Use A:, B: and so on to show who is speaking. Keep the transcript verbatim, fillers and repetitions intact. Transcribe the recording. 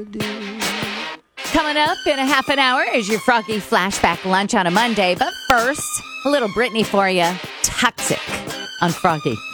A: Coming up in a half an hour is your Froggy Flashback Lunch on a Monday. But first, a little Britney for you. Toxic on Froggy.